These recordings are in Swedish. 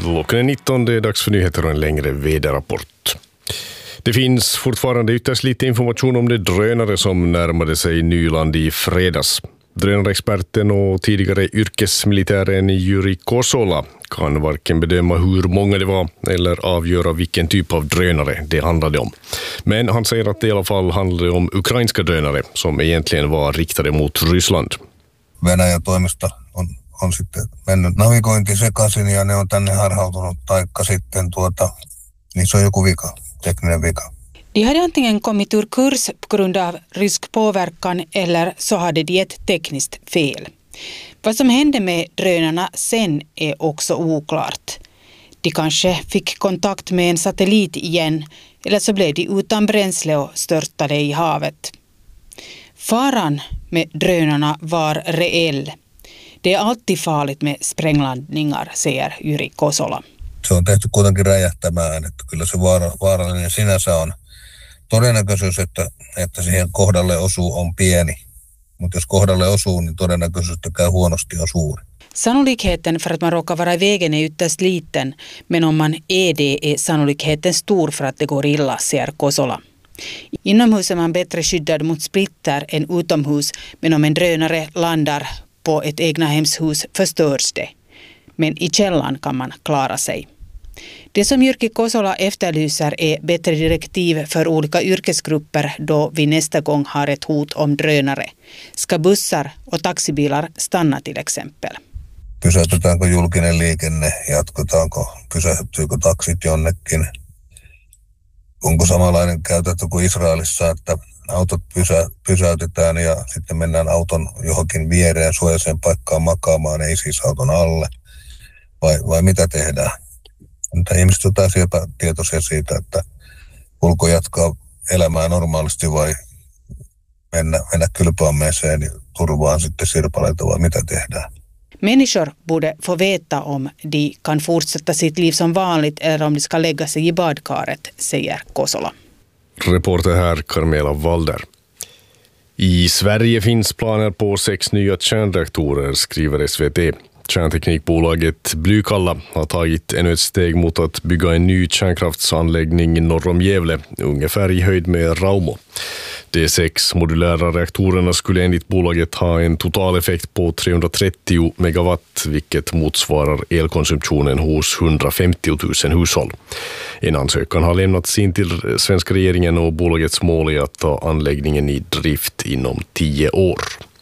Klockan är 19, det är dags för nyheter och en längre väderrapport. Det finns fortfarande ytterst lite information om det drönare som närmade sig Nyland i fredags. Drönarexperten och tidigare yrkesmilitären Jyri Kosola kan varken bedöma hur många det var eller avgöra vilken typ av drönare det handlade om. Men han säger att det i alla fall handlade om ukrainska drönare som egentligen var riktade mot Ryssland. Venäjän toimesta on sitten mennyt navigointi sekaisin ja ne on tänne harhautunut taikka sitten niin se on joku vika, tekninen vika. De hade antingen kommit ur kurs på grund av rysk påverkan eller så hade de ett tekniskt fel. Vad som hände med drönarna sen är också oklart. De kanske fick kontakt med en satellit igen eller så blev de utan bränsle och störtade i havet. Faran med drönarna var reell. Det är alltid farligt med spränglandningar, säger Jyri Kosola. Se on tehty kuitenkin räjähtämään, että kyllä se vaarallinen sinänsä on. Todennäköisyys, että siihen kohdalle osuu on pieni, mutta jos kohdalle osuu, niin todennäköisyys, että käy huonosti on suuri. Sannolikheten för att man råkar vara i vägen är ytterst liten, men om man är det är sannolikheten stor för att det går illa, säger Kosola. Inomhus är man bättre skyddad mot splitter än utomhus, men om en drönare landar på ett egnahemshus förstörs det. Men i källan kan man klara sig. Det som Jyri Kosola efterlyser är bättre direktiv för olika yrkesgrupper då vi nästa gång har ett hot om drönare. Ska bussar och taxibilar stanna till exempel? Pysäytetäänkö julkinen liikenne? Pysähtyykö taksit jonnekin? Onko samanlainen käytäntö kuin Israelissa, että autot pysäytetään ja sitten mennään auton johonkin viereen suojaiseen paikkaan makaamaan, ei siis auton alle? Vai mitä tehdään? Mutta ihmiset on täysin epätietoisia siitä, että kulko jatkaa elämää normaalisti vai mennä kylpyammeeseen ja turvaan sitten sirpaleita vai mitä tehdään. Människor borde få veta om de kan fortsätta sitt liv som vanligt eller om de ska lägga sig i badkaret, säger Kosola. Reporter här Carmela Walder. I Sverige finns planer på 6 nya kärnreaktorer, skriver SVT. Kärnteknikbolaget Blykalla har tagit ännu ett steg mot att bygga en ny kärnkraftsanläggning norr om Gävle, ungefär i höjd med Raumo. De 6 modulära reaktorerna skulle enligt bolaget ha en total effekt på 330 megawatt, vilket motsvarar elkonsumtionen hos 150 000 hushåll. En ansökan har lämnats in till svenska regeringen och bolagets mål är att ta anläggningen i drift inom 10 år.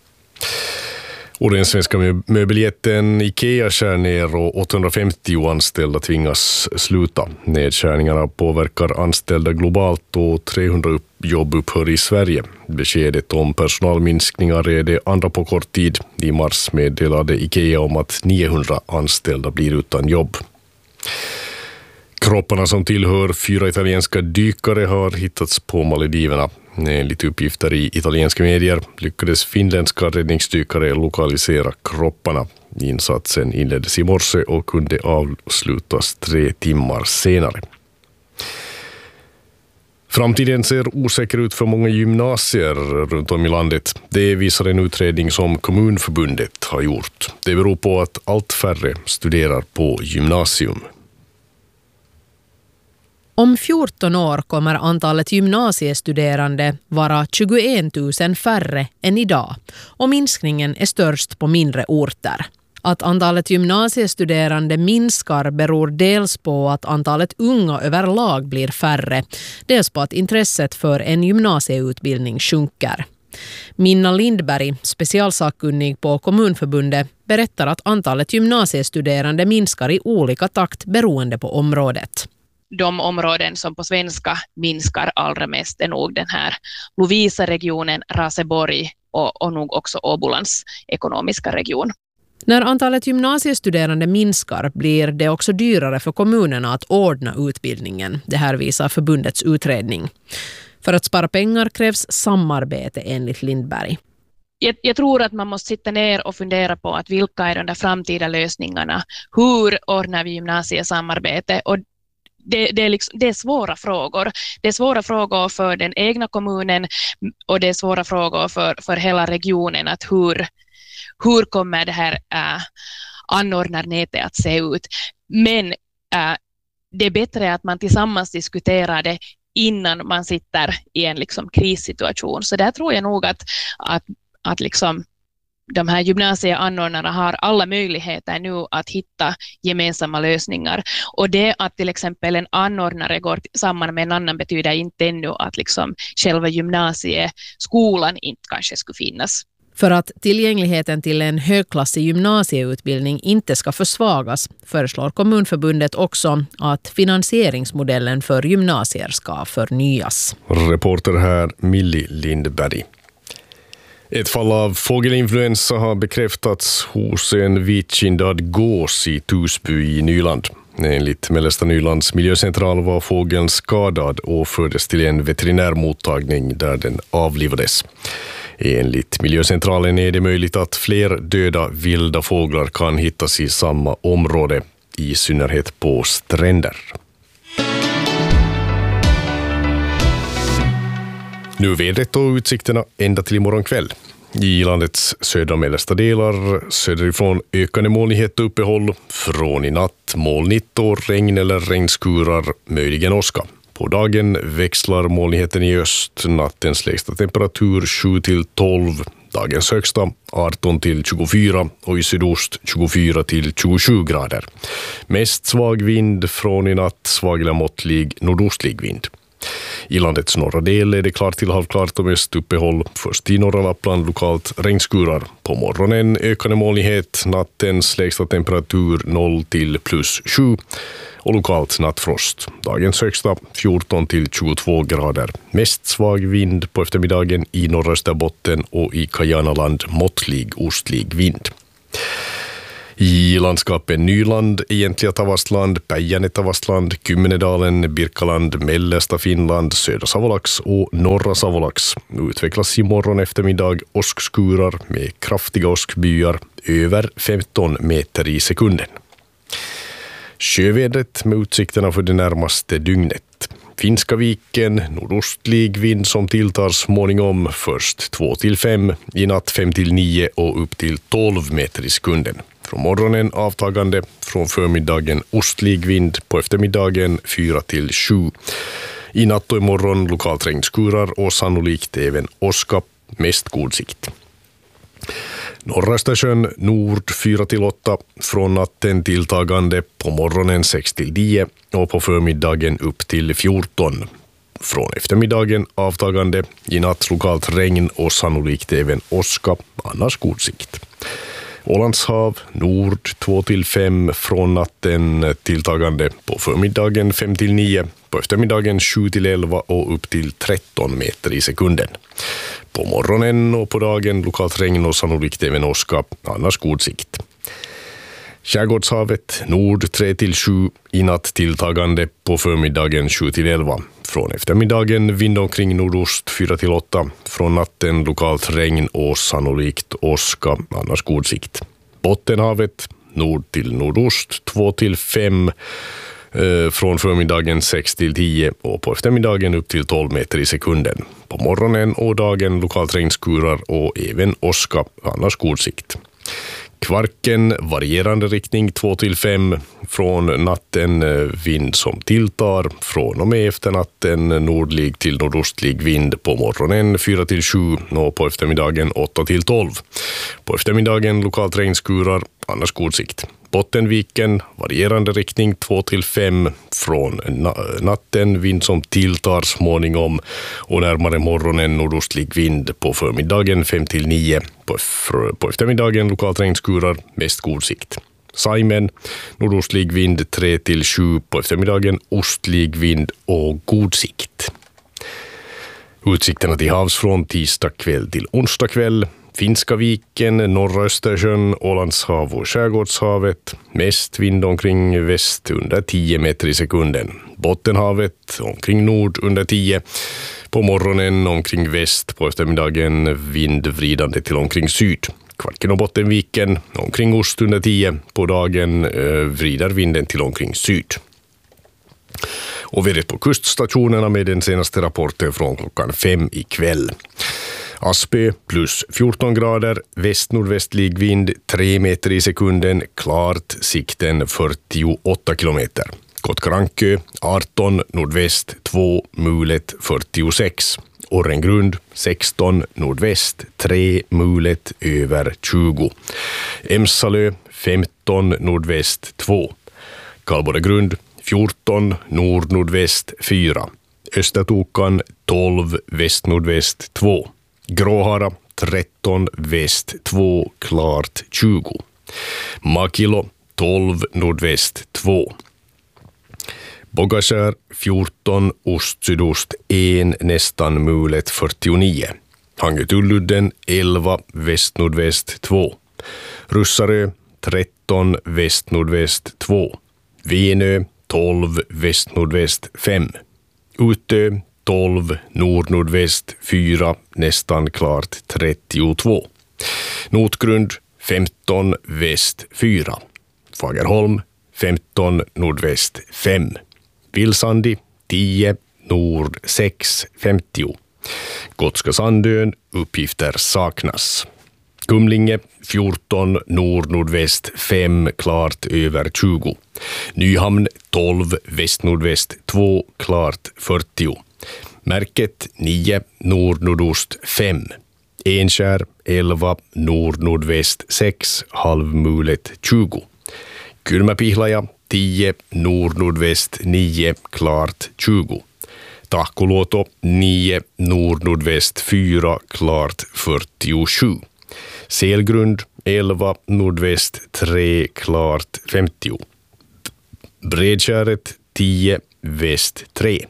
Och den svenska möbeljätten IKEA skär ner och 850 anställda tvingas sluta. Nedskärningarna påverkar anställda globalt och 300 jobb upphör i Sverige. Beskedet om personalminskningar är det andra på kort tid. I mars meddelade IKEA om att 900 anställda blir utan jobb. Kropparna som tillhör 4 italienska dykare har hittats på Maldiverna. Enligt uppgifter i italienska medier lyckades finländska räddningsdykare lokalisera kropparna. Insatsen inleddes i morse och kunde avslutas 3 timmar senare. Framtiden ser osäker ut för många gymnasier runt om i landet. Det visar en utredning som Kommunförbundet har gjort. Det beror på att allt färre studerar på gymnasium. Om 14 år kommer antalet gymnasiestuderande vara 21 000 färre än idag och minskningen är störst på mindre orter. Att antalet gymnasiestuderande minskar beror dels på att antalet unga överlag blir färre, dels på att intresset för en gymnasieutbildning sjunker. Minna Lindberg, specialsakkunnig på Kommunförbundet, berättar att antalet gymnasiestuderande minskar i olika takt beroende på området. De områden som på svenska minskar allra mest är nog den här Lovisa-regionen, Raseborg och nog också Åbolands ekonomiska region. När antalet gymnasiestuderande minskar blir det också dyrare för kommunerna att ordna utbildningen. Det här visar förbundets utredning. För att spara pengar krävs samarbete enligt Lindberg. Jag tror att man måste sitta ner och fundera på att vilka är de där framtida lösningarna. Hur ordnar vi gymnasiesamarbete? Och det är svåra frågor. Det är svåra frågor för den egna kommunen och det är svåra frågor för hela regionen. Att hur kommer det här anordnarnätet att se ut? Men det är bättre att man tillsammans diskuterar det innan man sitter i en liksom krissituation. Så där tror jag nog att liksom de här gymnasieanordnarna har alla möjligheter nu att hitta gemensamma lösningar. Och det att till exempel en anordnare går samman med en annan betyder inte ännu att liksom själva gymnasieskolan inte kanske skulle finnas. För att tillgängligheten till en högklassig gymnasieutbildning inte ska försvagas föreslår Kommunförbundet också att finansieringsmodellen för gymnasier ska förnyas. Reporter här Milli Lindberg. Ett fall av fågelinfluensa har bekräftats hos en vitkindad gås i Tusby i Nyland. Enligt Mellersta Nylands miljöcentral var fågeln skadad och fördes till en veterinärmottagning där den avlivades. Enligt miljöcentralen är det möjligt att fler döda vilda fåglar kan hittas i samma område, i synnerhet på stränder. Nu vädret och utsikterna ända till imorgon kväll. I landets södra och mellersta delar söderifrån ökande molnighet och uppehåll. Från i natt molnigt och regn eller regnskurar, möjligen åska. På dagen växlar molnigheten i öst, nattens lägsta temperatur 7-12, dagens högsta 18-24 och i sydost 24-27 grader. Mest svag vind, från i natt svag eller måttlig nordostlig vind. I landets norra del är det klart till halvklart och mest uppehåll. Först i norra Lappland lokalt regnskurar. På morgonen ökande molnighet, nattens lägsta temperatur 0 till +7 och lokalt nattfrost. Dagens högsta 14-22 grader. Mest svag vind på eftermiddagen i norra Österbotten och i Kajanaland måttlig ostlig vind. I landskapen Nyland, egentliga Tavastland, Päijänne-Tavastland, Kymmenedalen, Birkaland, mellersta Finland, södra Savolax och norra Savolax utvecklas imorgon eftermiddag åskskurar med kraftiga åskbyar över 15 meter i sekunden. Sjövädret med utsikterna för det närmaste dygnet. Finska viken, nordostlig vind som tilltar småningom, först 2-5, i natt 5-9 och upp till 12 meter i sekunden. Från morgonen avtagande, från förmiddagen ostlig vind, på eftermiddagen 4-7. I natt och imorgon lokalt regnskurar och sannolikt även åska, mest god sikt. Norra Östersjön nord 4-8, från natten tilltagande, på morgonen 6-9 och på förmiddagen upp till 14. Från eftermiddagen avtagande, i natt lokalt regn och sannolikt även åska, annars god sikt. Ålandshav nord 2-5, från natten tilltagande, på förmiddagen 5-9, på eftermiddagen 7-11 och upp till 13 meter i sekunden. På morgonen och på dagen lokalt regn och sannolikt även åska, annars god sikt. Skärgårdshavet nord 3-7, i natt tilltagande, på förmiddagen 7-11. Från eftermiddagen vind omkring nordost 4-8, från natten lokalt regn och sannolikt åska, annars god sikt. Bottenhavet nord till nordost 2-5, från förmiddagen 6-10 och på eftermiddagen upp till 12 meter i sekunden. På morgonen och dagen lokalt regnskurar och även åska, annars god sikt. Kvarken varierande riktning 2-5, från natten vind som tilltar, från och med efter natten nordlig till nordostlig vind, på morgonen 4-7 och på eftermiddagen 8-12. På eftermiddagen lokalt regnskurar, annars god sikt. Bottenviken varierande riktning 2-5, från natten vind som tilltar småningom och närmare morgonen nordostlig vind, på förmiddagen 5-9, på eftermiddagen lokalt regnskurar, mest god sikt. Saimen nordostlig vind 3-7, på eftermiddagen ostlig vind och god sikt. Utsikterna till havs från tisdag kväll till onsdag kväll. Finska viken, norra Östersjön, Ålandshav och Skärgårdshavet. Mest vind omkring väst under 10 meter i sekunden. Bottenhavet omkring nord under 10. På morgonen omkring väst, på eftermiddagen vind vridande till omkring syd. Kvarken och Bottenviken omkring ost under 10. På dagen vrider vinden till omkring syd. Och vädret på kuststationerna med den senaste rapporten från klockan 5 ikväll. Aspö plus 14 grader, väst-nordvästlig vind 3 meter i sekunden, klart, sikten 48 kilometer. Kotkarankö 18, nordväst 2, mulet 46. Orrengrund 16, nordväst 3, mulet över 20. Emsalö 15, nordväst 2. Kalbodagrund 14, nord-nordväst 4. Östertokan 12, väst-nordväst 2. Gråhara 13, väst 2, klart 20. Makilo 12, nordväst 2. Bogaskär 14, ost-sydost 1, nästan mulet 49. Hangetulludden 11, väst-nordväst 2. Russarö 13, väst-nordväst 2. Venö 12, väst-nordväst 5. Utö 12, nord-nordväst 4, nästan klart 32. Notgrund 15, väst 4. Fagerholm 15, nordväst 5. Vilsandi 10, nord 6, 50. Gotska Sandön, uppgifter saknas. Kumlinge 14, nord-nordväst 5, klart över 20. Nyhamn 12, väst-nordväst 2, klart 40. Märket 9, nord-nordost 5. Enskär 11, nord-nordväst 6, halvmulet 20. Kylmäpihlaja 10, nord-nordväst 9, klart 20. Tahkoluoto 9, nord-nordväst 4, klart 47. Selgrund 11, nordväst 3, klart 50. Bredskäret 10, väst 3.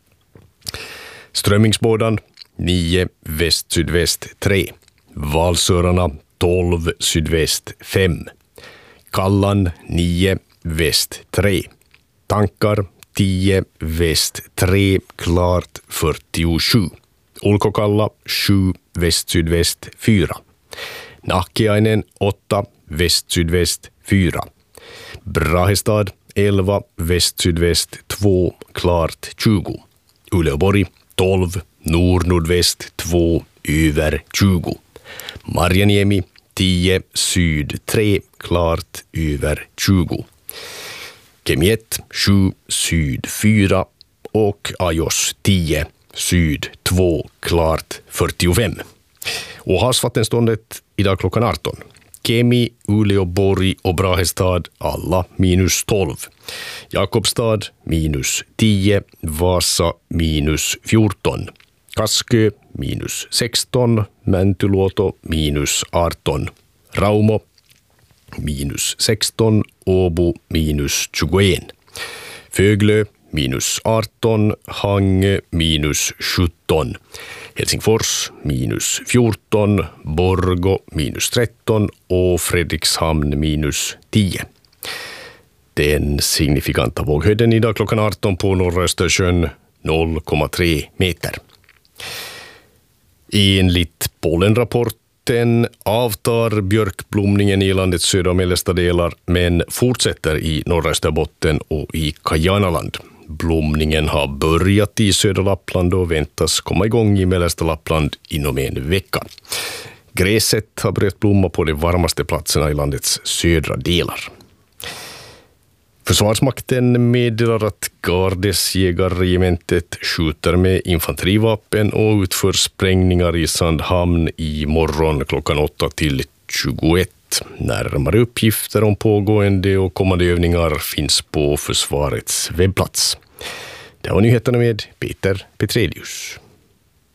Strömmingsbådan 9, väst-sydväst 3. Valsörarna 12, sydväst 5. Kallan 9, väst 3. Tankar 10, väst 3, klart 47. Ulkokalla 7, väst-sydväst 4. Nahkiainen 8, väst-sydväst 4. Brahestad 11, väst-sydväst 2, klart 20. Uleåborg 12, nord-nordväst 2, över 20. Marjaniemi 10, syd 3, klart över 20. Kemiet 7, syd 4 och Ajos 10, syd 2, klart 45. Och havsvattenståndet idag klockan 18. Kemi, Uleåborg och Brahestad alla minus 12. Jakobstad minus 10, Vasa minus 14. Kaskö minus 16, Mäntyluoto minus 18. Raumo minus 16, Åbo minus 21. Föglö minus 18, Hangö minus 17. Helsingfors minus 14, Borgå minus 13 och Fredrikshamn minus 10. Den signifikanta våghöjden idag klockan 18 på norra Östersjön 0,3 meter. Enligt Polenrapporten avtar björkblomningen i landets södra och mellersta delar men fortsätter i norra Österbotten och i Kajanaland. Blomningen har börjat i södra Lappland och väntas komma igång i mellersta Lappland inom en vecka. Gräset har börjat blomma på de varmaste platserna i landets södra delar. Försvarsmakten meddelar att Gardesjägarregementet skjuter med infanterivapen och utför sprängningar i Sandhamn i morgon klockan 8 till 21. Närmare uppgifter om pågående och kommande övningar finns på försvarets webbplats. Det var nyheterna med Peter Petrelius.